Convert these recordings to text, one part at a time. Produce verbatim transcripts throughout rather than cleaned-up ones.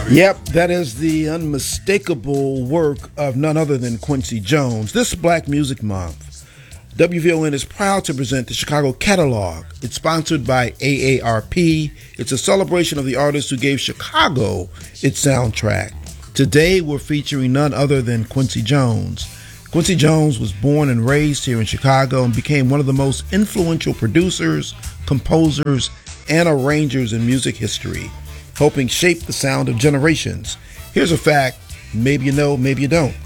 Yep, that is the unmistakable work of none other than Quincy Jones. This Black Music Month, W V O N is proud to present the Chicago Catalog. It's sponsored by A A R P. It's a celebration of the artists who gave Chicago its soundtrack. Today, we're featuring none other than Quincy Jones. Quincy Jones was born and raised here in Chicago and became one of the most influential producers, composers, and arrangers in music history, helping shape the sound of generations. Here's a fact, maybe you know, maybe you don't.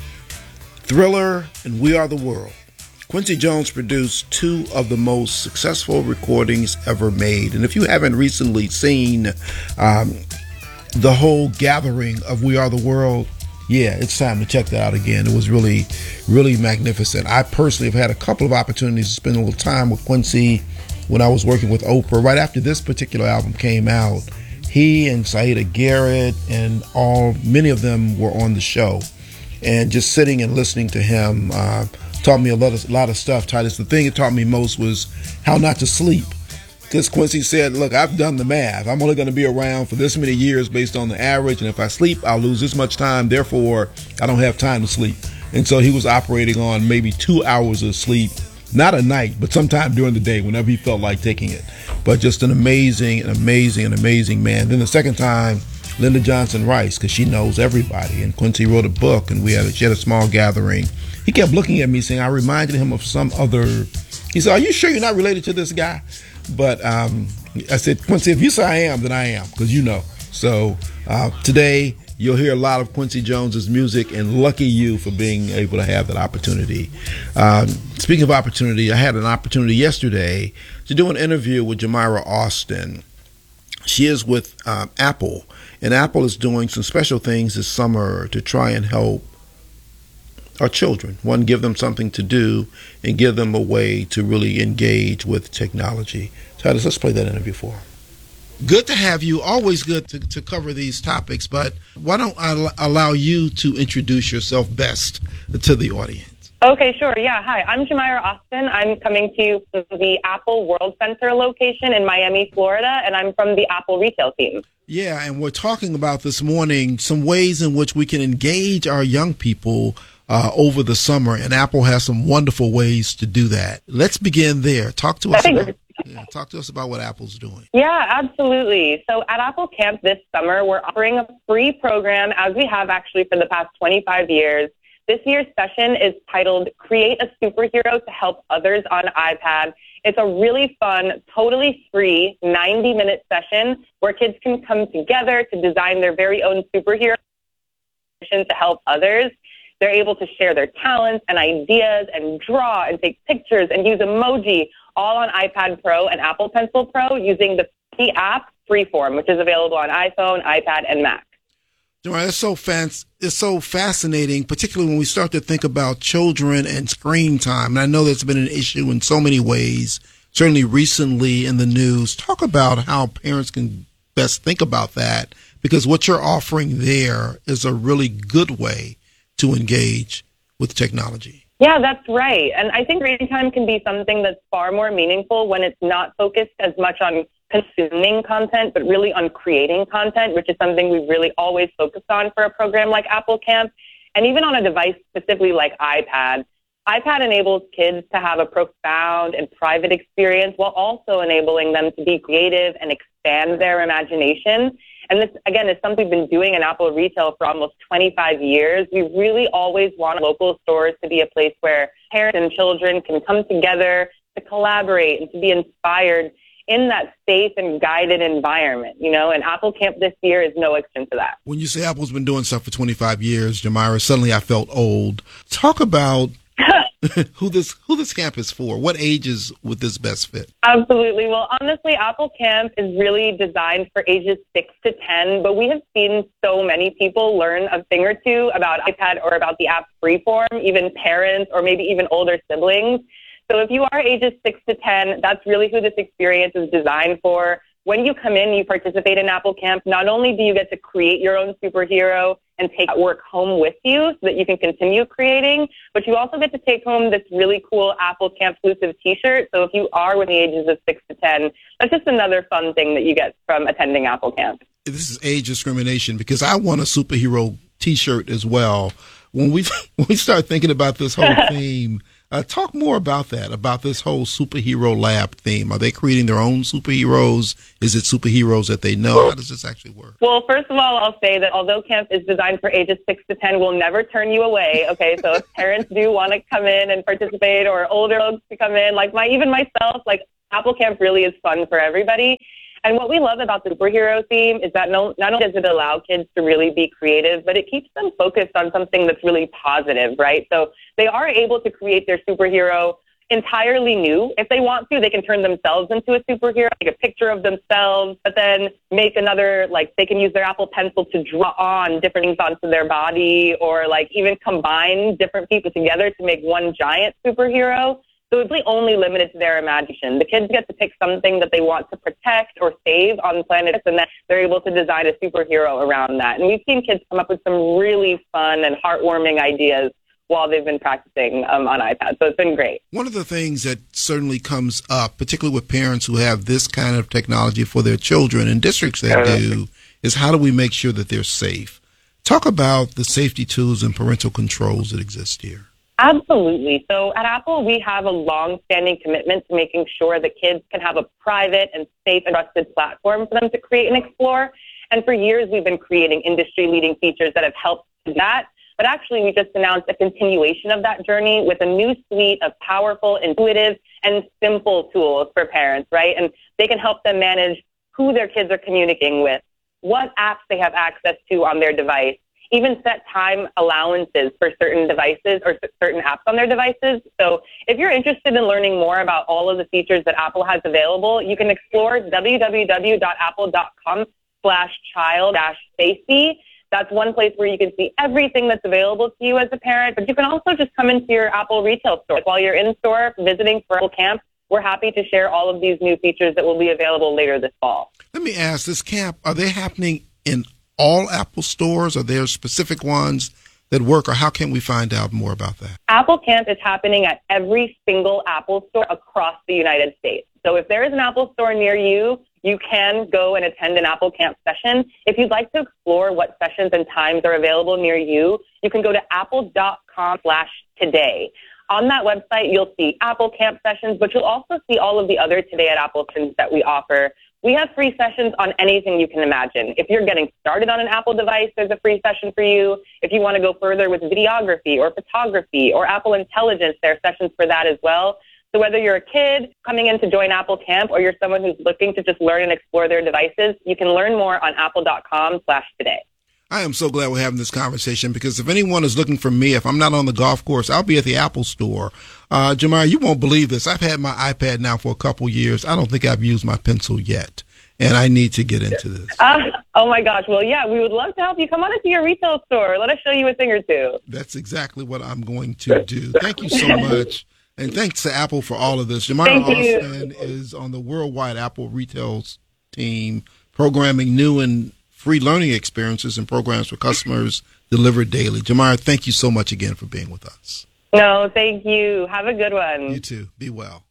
Thriller and We Are the World. Quincy Jones produced two of the most successful recordings ever made. And if you haven't recently seen um, the whole gathering of We Are the World, yeah, it's time to check that out again. It was really, really magnificent. I personally have had a couple of opportunities to spend a little time with Quincy when I was working with Oprah. Right after this particular album came out, he and Saida Garrett and all, many of them were on the show. And just sitting and listening to him uh, taught me a lot of, a lot of stuff, Titus. The thing it taught me most was how not to sleep. Because Quincy said, look, I've done the math. I'm only going to be around for this many years based on the average. And if I sleep, I'll lose this much time. Therefore, I don't have time to sleep. And so he was operating on maybe two hours of sleep, not a night, but sometime during the day, whenever he felt like taking it. But just an amazing, an amazing, an amazing man. Then the second time, Linda Johnson Rice, because she knows everybody. And Quincy wrote a book, and we had a, she had a small gathering. He kept looking at me saying, I reminded him of some other. He said, are you sure you're not related to this guy? But um, I said, Quincy, if you say I am, then I am, because you know. So uh, today, you'll hear a lot of Quincy Jones's music, and lucky you for being able to have that opportunity. Um, speaking of opportunity, I had an opportunity yesterday to do an interview with Jamira Austin. She is with um, Apple, and Apple is doing some special things this summer to try and help our children. One, give them something to do, and give them a way to really engage with technology. Titus, let's play that interview for them. Good to have you. Always good to, to cover these topics, but why don't I allow you to introduce yourself best to the audience? Okay, sure. Yeah. Hi, I'm Jamira Austin. I'm coming to you from the Apple World Center location in Miami, Florida, and I'm from the Apple retail team. Yeah, and we're talking about this morning some ways in which we can engage our young people uh, over the summer, and Apple has some wonderful ways to do that. Let's begin there. Talk to us about, yeah, talk to us about what Apple's doing. Yeah, absolutely. So at Apple Camp this summer, we're offering a free program, as we have actually for the past twenty-five years. This year's session is titled Create a Superhero to Help Others on iPad. It's a really fun, totally free ninety-minute session where kids can come together to design their very own superhero to help others. They're able to share their talents and ideas and draw and take pictures and use emoji, all on iPad Pro and Apple Pencil Pro using the free app Freeform, which is available on iPhone, iPad, and Mac. It's so fans. It's so fascinating, particularly when we start to think about children and screen time. And I know that's been an issue in so many ways, certainly recently in the news. Talk about how parents can best think about that, because what you're offering there is a really good way to engage with technology. Yeah, that's right. And I think screen time can be something that's far more meaningful when it's not focused as much on consuming content, but really on creating content, which is something we've really always focused on for a program like Apple Camp. And even on a device specifically like iPad, iPad enables kids to have a profound and private experience while also enabling them to be creative and expand their imagination. And this, again, is something we've been doing in Apple retail for almost twenty-five years. We really always want local stores to be a place where parents and children can come together to collaborate and to be inspired in that safe and guided environment, you know, and Apple Camp this year is no exception to that. When you say Apple's been doing stuff for twenty-five years, Jamira, suddenly I felt old. Talk about who this who this camp is for. What ages would this best fit? Absolutely. Well, honestly, Apple Camp is really designed for ages six to ten, but we have seen so many people learn a thing or two about iPad or about the app Freeform, even parents or maybe even older siblings. So if you are ages six to ten, that's really who this experience is designed for. When you come in, you participate in Apple Camp, not only do you get to create your own superhero and take that work home with you so that you can continue creating, but you also get to take home this really cool Apple Camp exclusive t-shirt. So if you are within the ages of six to ten, that's just another fun thing that you get from attending Apple Camp. this is age discrimination because I want a superhero T-shirt as well. When we when we start thinking about this whole theme, uh, talk more about that, about this whole superhero lab theme. Are they creating their own superheroes? Is it superheroes that they know? How does this actually work? Well, first of all, I'll say that although camp is designed for ages six to ten, we'll never turn you away. Okay, so if parents do want to come in and participate, or older folks to come in, like my even myself, like Apple Camp really is fun for everybody. And what we love about the superhero theme is that no, not only does it allow kids to really be creative, but it keeps them focused on something that's really positive, right? So they are able to create their superhero entirely new. If they want to, they can turn themselves into a superhero, take a picture of themselves, but then make another, like they can use their Apple Pencil to draw on different things onto their body, or like even combine different people together to make one giant superhero. So it's really only limited to their imagination. The kids get to pick something that they want to protect or save on planet Earth, and then they're able to design a superhero around that. And we've seen kids come up with some really fun and heartwarming ideas while they've been practicing um, on iPad. So it's been great. One of the things that certainly comes up, particularly with parents who have this kind of technology for their children in districts that do, is how do we make sure that they're safe? Talk about the safety tools and parental controls that exist here. Absolutely. So at Apple, we have a long-standing commitment to making sure that kids can have a private and safe and trusted platform for them to create and explore. And for years, we've been creating industry-leading features that have helped do that. But actually, we just announced a continuation of that journey with a new suite of powerful, intuitive, and simple tools for parents, right? And they can help them manage who their kids are communicating with, what apps they have access to on their device, even set time allowances for certain devices or certain apps on their devices. So if you're interested in learning more about all of the features that Apple has available, you can explore www.apple.com slash child dash safety. That's one place where you can see everything that's available to you as a parent, but you can also just come into your Apple retail store. While you're in store visiting for Apple Camp, we're happy to share all of these new features that will be available later this fall. Let me ask, this camp, are they happening in all Apple stores? Are there specific ones that work, or how can we find out more about that? Apple Camp is happening at every single Apple store across the United States. So if there is an Apple store near you, you can go and attend an Apple Camp session. If you'd like to explore what sessions and times are available near you, you can go to apple.com slash today. On that website, you'll see Apple Camp sessions, but you'll also see all of the other Today at Apple sessions that we offer. We have free sessions on anything you can imagine. If you're getting started on an Apple device, there's a free session for you. If you want to go further with videography or photography or Apple Intelligence, there are sessions for that as well. So whether you're a kid coming in to join Apple Camp or you're someone who's looking to just learn and explore their devices, you can learn more on apple.com slash today. I am so glad we're having this conversation, because if anyone is looking for me, if I'm not on the golf course, I'll be at the Apple store. Uh, Jamar, you won't believe this. I've had my iPad now for a couple years. I don't think I've used my pencil yet, and I need to get into this. Uh, oh, my gosh. Well, yeah, we would love to help you. Come on into your retail store. Let us show you a thing or two. That's exactly what I'm going to do. Thank you so much. And thanks to Apple for all of this. Jamar Austin is on the worldwide Apple retail team, programming new and free learning experiences and programs for customers delivered daily. Jamar, thank you so much again for being with us. No, thank you. Have a good one. You too. Be well.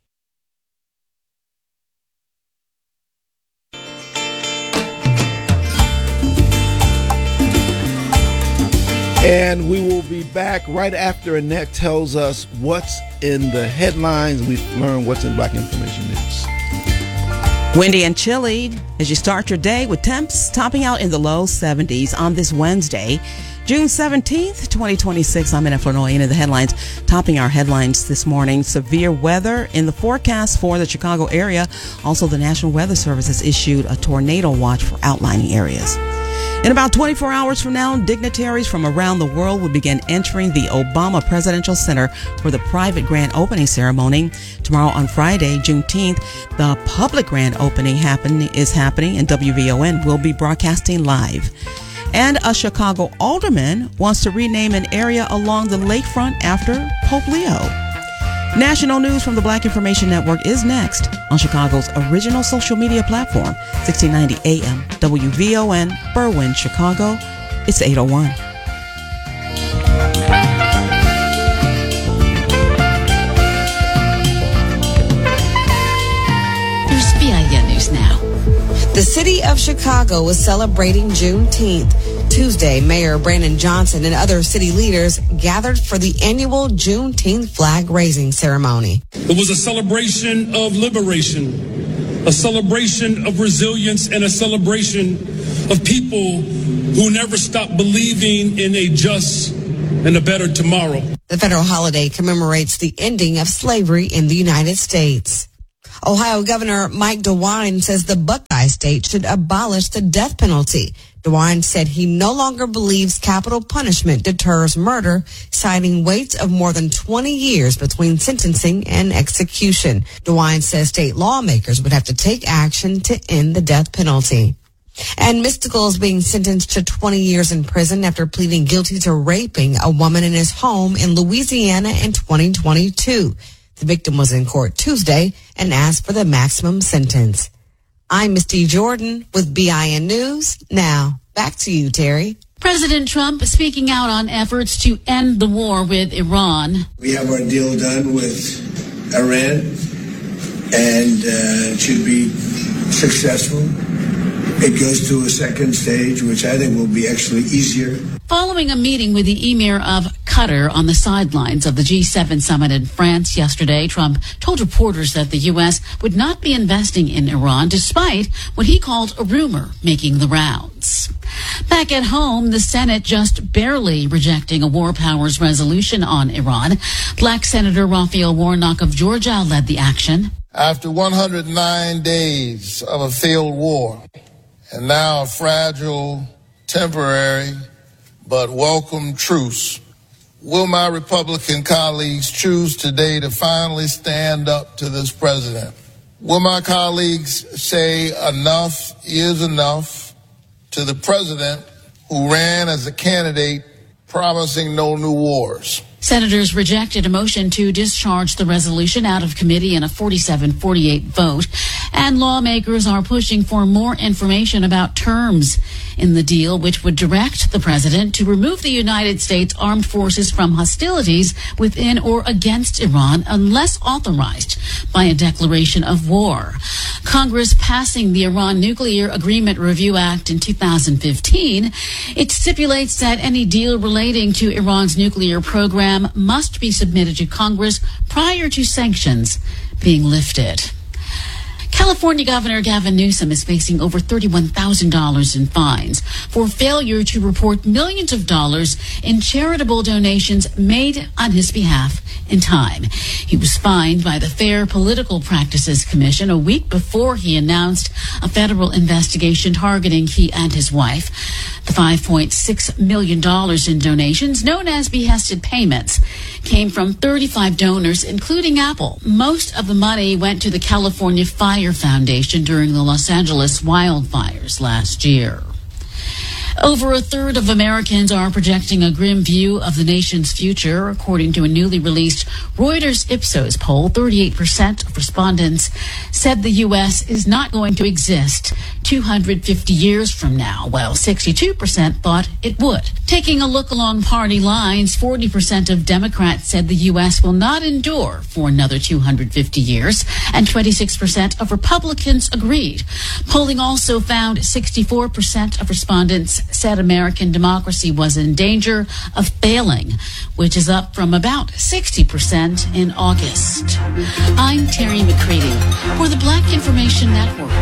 And we will be back right after Annette tells us what's in the headlines. We've learned what's in Black Information News. Windy and chilly as you start your day, with temps topping out in the low seventies on this Wednesday, June seventeenth, twenty twenty-six. I'm Annette Flournoy, and in the headlines, topping our headlines this morning, severe weather in the forecast for the Chicago area. Also, the National Weather Service has issued a tornado watch for outlying areas. In about twenty-four hours from now, dignitaries from around the world will begin entering the Obama Presidential Center for the private grand opening ceremony. Tomorrow on Friday, Juneteenth, the public grand opening happen, is happening, and W V O N will be broadcasting live. And a Chicago alderman wants to rename an area along the lakefront after Pope Leo. National news from the Black Information Network is next on Chicago's original social media platform, sixteen ninety A M, W V O N, Berwyn, Chicago. It's eight oh one. Już W I A News Now. The The city of Chicago is celebrating Juneteenth. Tuesday, Mayor Brandon Johnson and other city leaders gathered for the annual Juneteenth flag raising ceremony. It was a celebration of liberation, a celebration of resilience, and a celebration of people who never stopped believing in a just and a better tomorrow. The federal holiday commemorates the ending of slavery in the United States. Ohio Governor Mike DeWine says the Buckeye State should abolish the death penalty. DeWine said he no longer believes capital punishment deters murder, citing waits of more than twenty years between sentencing and execution. DeWine says state lawmakers would have to take action to end the death penalty. And Mystical is being sentenced to twenty years in prison after pleading guilty to raping a woman in his home in Louisiana in twenty twenty-two. The victim was in court Tuesday and asked for the maximum sentence. I'm Misty Jordan with B I N News. Now, back to you, Terry. President Trump speaking out on efforts to end the war with Iran. We have our deal done with Iran, and uh, it should be successful. It goes to a second stage, which I think will be actually easier. Following a meeting with the Emir of Qatar on the sidelines of the G seven summit in France yesterday, Trump told reporters that the U S would not be investing in Iran despite what he called a rumor making the rounds. Back at home, the Senate just barely rejecting a war powers resolution on Iran. Black Senator Raphael Warnock of Georgia led the action. After one hundred nine days of a failed war, and now a fragile, temporary, but welcome truce, will my Republican colleagues choose today to finally stand up to this president? Will my colleagues say enough is enough to the president who ran as a candidate promising no new wars? Senators rejected a motion to discharge the resolution out of committee in a forty-seven forty-eight vote, and lawmakers are pushing for more information about terms in the deal, which would direct the president to remove the United States Armed Forces from hostilities within or against Iran unless authorized by a declaration of war. Congress passing the Iran Nuclear Agreement Review Act in two thousand fifteen, it stipulates that any deal relating to Iran's nuclear program must be submitted to Congress prior to sanctions being lifted. California Governor Gavin Newsom is facing over thirty-one thousand dollars in fines for failure to report millions of dollars in charitable donations made on his behalf in time. He was fined by the Fair Political Practices Commission a week before he announced a federal investigation targeting he and his wife. The five point six million dollars in donations, known as behested payments, came from thirty-five donors, including Apple. Most of the money went to the California Fire Foundation during the Los Angeles wildfires last year. Over a third of Americans are projecting a grim view of the nation's future. According to a newly released Reuters Ipsos poll, thirty-eight percent of respondents said the U S is not going to exist two hundred fifty years from now, while sixty-two percent thought it would. Taking a look along party lines, forty percent of Democrats said the U S will not endure for another two hundred fifty years, and twenty-six percent of Republicans agreed. Polling also found sixty-four percent of respondents said American democracy was in danger of failing, which is up from about sixty percent in August. I'm Terry McCready for the Black Information Network.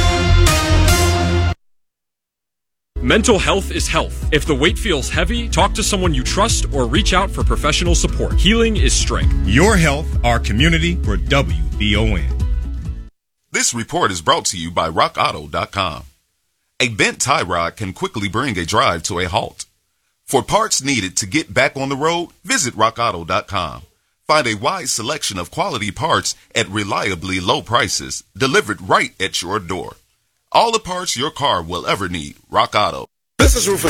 Mental health is health. If the weight feels heavy, talk to someone you trust or reach out for professional support. Healing is strength. Your health, our community, for W B O N. This report is brought to you by rock auto dot com. A bent tie rod can quickly bring a drive to a halt. For parts needed to get back on the road, visit rock auto dot com. Find a wide selection of quality parts at reliably low prices, delivered right at your door. All the parts your car will ever need. Rock Auto. This is Rufus